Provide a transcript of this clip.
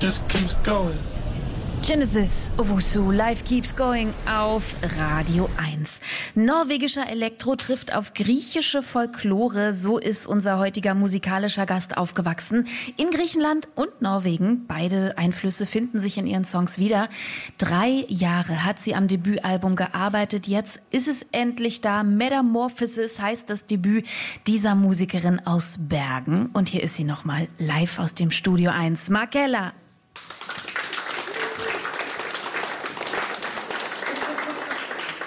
just keeps going. Genesis Owusu, Life Keeps Going auf Radio 1. Norwegischer Elektro trifft auf griechische Folklore. So ist unser heutiger musikalischer Gast aufgewachsen. In Griechenland und Norwegen. Beide Einflüsse finden sich in ihren Songs wieder. 3 Jahre hat sie am Debütalbum gearbeitet. Jetzt ist es endlich da. Metamorphosis heißt das Debüt dieser Musikerin aus Bergen. Und hier ist sie nochmal live aus dem Studio 1. Markella.